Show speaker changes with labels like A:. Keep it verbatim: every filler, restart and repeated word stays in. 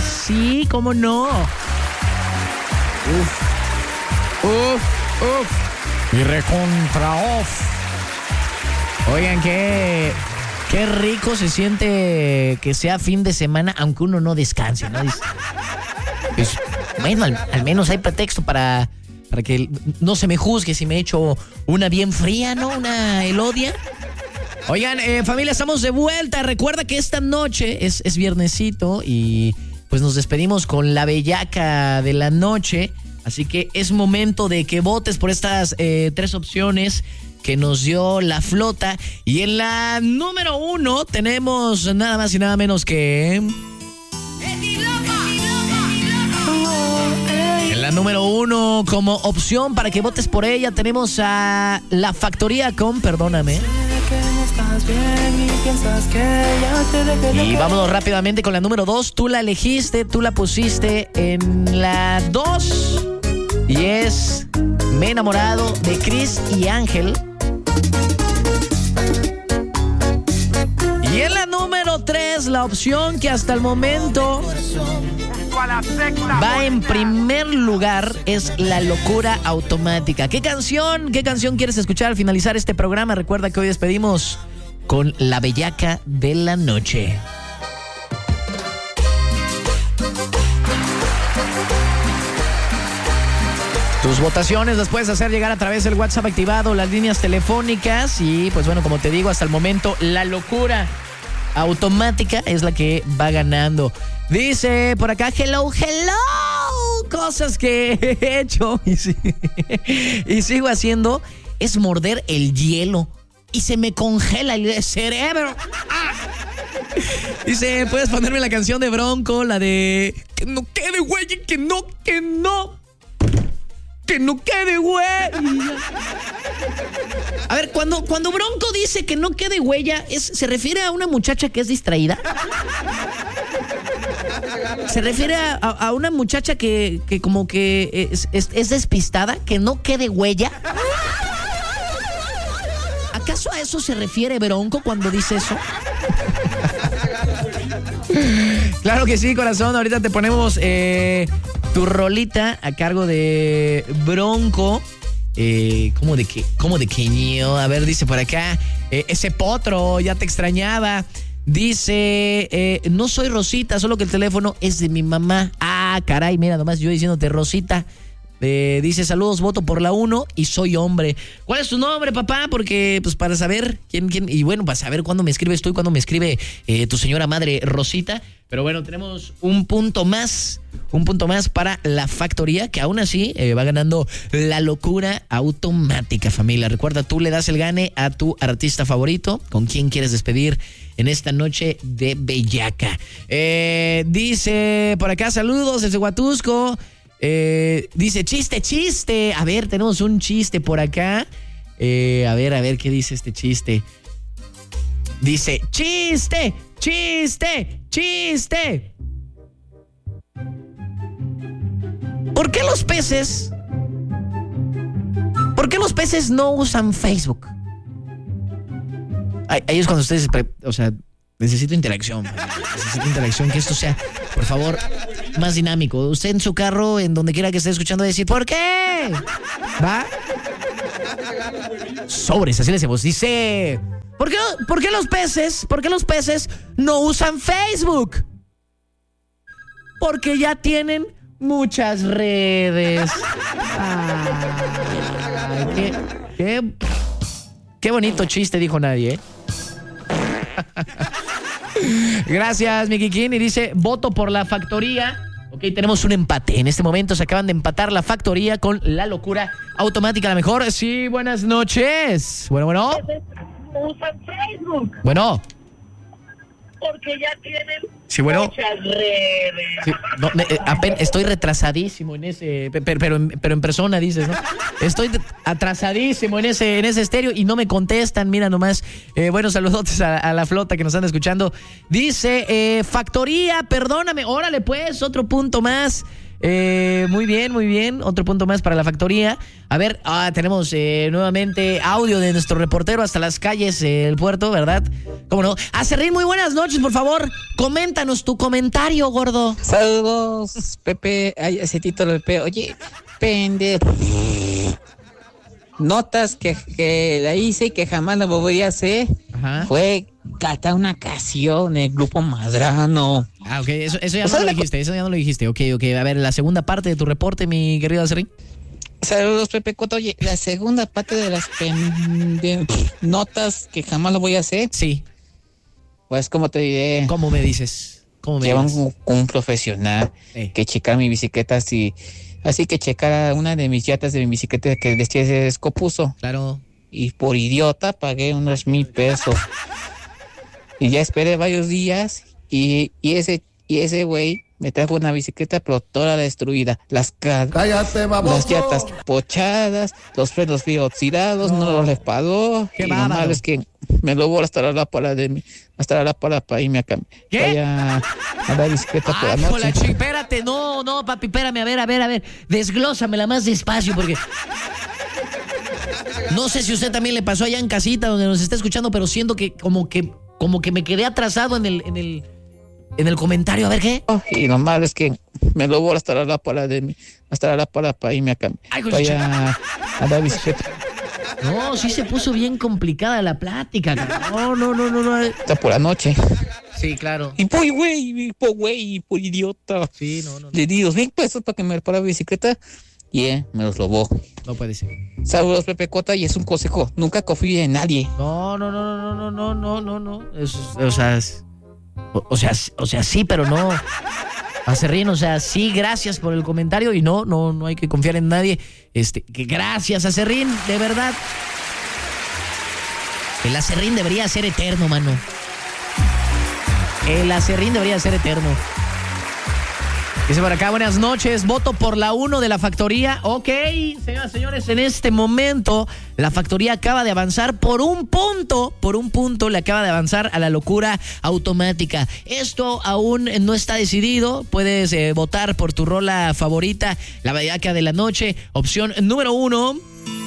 A: sí, cómo no. Uf, uf, uf. Y recontra off. Oigan, qué, qué rico se siente que sea fin de semana, aunque uno no descanse, ¿no? Dice, pues, bueno, al, al menos hay pretexto para, para que no se me juzgue si me echo una bien fría, ¿no? Una elodia. Oigan, eh, familia, estamos de vuelta. Recuerda que esta noche es, es viernesito y pues nos despedimos con la bellaca de la noche. Así que es momento de que votes por estas eh, tres opciones que nos dio la flota. Y en la número uno tenemos nada más y nada menos que... En la número uno, como opción para que votes por ella, tenemos a La Factoría con Perdóname. Y vámonos rápidamente con la número dos. Tú la elegiste, tú la pusiste en la dos. Y es Me he enamorado de Chris y Ángel. Y en la número tres, la opción que hasta el momento va en primer lugar es La Locura Automática. ¿Qué canción, qué canción quieres escuchar al finalizar este programa? Recuerda que hoy despedimos con la bellaca de la noche. Tus votaciones las puedes hacer llegar a través del WhatsApp activado, las líneas telefónicas y pues bueno, como te digo, hasta el momento La Locura Automática es la que va ganando. Dice por acá, hello, hello, cosas que he hecho y, sí, y sigo haciendo es morder el hielo y se me congela el cerebro. ¡Ah! Dice, puedes ponerme la canción de Bronco, la de que no quede huella, que no, que no, que no quede huella. A ver, cuando, cuando Bronco dice que no quede huella, ¿es, ¿se refiere a una muchacha que es distraída? ¿Se refiere a, a, a una muchacha que, que como que es, es, es despistada, que no quede huella? ¿Acaso a eso se refiere Bronco cuando dice eso? Claro que sí, corazón. Ahorita te ponemos eh, tu rolita a cargo de Bronco. Eh, ¿Cómo de qué? ¿Cómo de qué ño? A ver, dice por acá. Eh, ese potro, ya te extrañaba. Dice, eh, no soy Rosita, solo que el teléfono es de mi mamá. Ah, caray, mira nomás yo diciéndote Rosita. Eh, dice, saludos, voto por la uno y soy hombre. ¿Cuál es tu nombre, papá? Porque, pues, para saber quién, quién, y bueno, para saber cuándo me escribes tú y cuándo me escribe eh, tu señora madre Rosita. Pero bueno, tenemos un punto más, un punto más para La Factoría, que aún así eh, va ganando La Locura Automática, familia. Recuerda, tú le das el gane a tu artista favorito, con quien quieres despedir en esta noche de bellaca. Eh, dice por acá, saludos desde Huatusco. Eh, dice, chiste, chiste. A ver, tenemos un chiste por acá. Eh, a ver, a ver, ¿qué dice este chiste? Dice, chiste, chiste, chiste. ¿Por qué los peces? ¿Por qué los peces no usan Facebook? Ahí, ahí es cuando ustedes, o sea, necesito interacción. Necesito interacción, que esto sea, por favor, más dinámico. Usted en su carro, en donde quiera que esté escuchando, decir, ¿por qué? ¿Va? Sobres, así le hacemos. Dice, ¿por qué, por qué los peces, por qué los peces no usan Facebook? Porque ya tienen muchas redes. Ay, qué, qué, qué bonito chiste, dijo nadie, ¿eh? Gracias, mi Kikín. Y dice, voto por La Factoría. Ok, tenemos un empate. En este momento se acaban de empatar La Factoría con La Locura Automática. La mejor. Sí, buenas noches. Bueno, bueno.
B: Usan Facebook.
A: Bueno.
B: Porque ya tienen
A: sí, bueno.
B: muchas redes.
A: Sí, no, eh, apenas, estoy retrasadísimo en ese, pero, pero, en, pero en persona dices, ¿no? Estoy atrasadísimo en ese, en ese estéreo y no me contestan. Mira nomás. Eh, buenos saludotes a, a la flota que nos están escuchando. Dice, eh, Factoría, perdóname. Órale, pues, otro punto más. Eh, muy bien, muy bien. Otro punto más para la factoría. A ver, ah, tenemos eh, nuevamente audio de nuestro reportero hasta las calles eh, del puerto, ¿verdad? ¿Cómo no? Acerrín, muy buenas noches, por favor. Coméntanos tu comentario, gordo.
C: Saludos, Pepe. Ay, ese título de Pepe. Oye, pende. Notas que, que la hice y que jamás la volvería a hacer.
A: Ajá.
C: Fue cantar una canción en el grupo Madrano.
A: Ah, ok, eso, eso ya
C: O
A: no
C: sea,
A: lo
C: la-
A: dijiste, eso ya no lo dijiste. Ok, ok, a ver, la segunda parte de tu reporte, mi querido Acerrín.
C: Saludos, Pepe Coto. Oye, la segunda parte de las pende- notas que jamás lo voy a hacer,
A: Sí,
C: pues como te diré,
A: ¿cómo me dices? ¿Cómo me
C: llevan
A: dices?
C: un, un profesional
A: Eh.
C: que checar mi bicicleta, así, así que checara una de mis llantas de mi bicicleta que decía se descompuso.
A: Claro.
C: Y por idiota pagué unos mil pesos. Y ya esperé varios días y, y ese y ese güey me trajo una bicicleta pero toda destruida. Las ca-
D: Cállate, baboso.
C: las llantas pochadas, los frenos bien oxidados, no, los reparó.
A: Qué
C: Y lo
A: bárbaro.
C: malo es que me lo voy hasta la lámpara de mi, hasta la lámpara para irme a cam-
A: ¿Qué?
C: vaya a la bicicleta por la
A: Ah,
C: noche.
A: jola, chi, espérate, no, no, papi, espérame, a ver, a ver, a ver, desglósamela más despacio porque... No sé si usted también le pasó allá en casita donde nos está escuchando, pero siento que como que como que me quedé atrasado en el en el en el comentario, a ver qué.
C: Y lo malo es que me lo voy hasta la lámpara de mi, hasta la lámpara para irme a cam-
A: Ay, pues,
C: vaya a la bicicleta
A: No, sí se puso bien complicada la plática. No, no, no, no, no.
C: por la noche.
A: Sí, claro.
C: Y por güey, y por güey, y por idiota.
A: Sí, no, no, no,
C: Le di dos mil pesos para que me repara la bicicleta y él me los robó.
A: no puede ser.
C: Saludos, Pepe Cota, y es un consejo. Nunca confíe en nadie.
A: No, no, no, no, no, no, no, no, no. Es- o sea, es- o, o sea, o sea, sí, pero no. Acerrín, o sea, sí, gracias por el comentario y no, no, no hay que confiar en nadie. Este, que gracias, Acerrín, de verdad. El Acerrín debería ser eterno, mano. El Acerrín debería ser eterno. Dice por acá, buenas noches, voto por la uno de la factoría. Ok, señoras y señores, en este momento la factoría acaba de avanzar por un punto, por un punto le acaba de avanzar a la locura automática. Esto aún no está decidido, puedes eh, votar por tu rola favorita, la bellaca de la noche, opción número uno.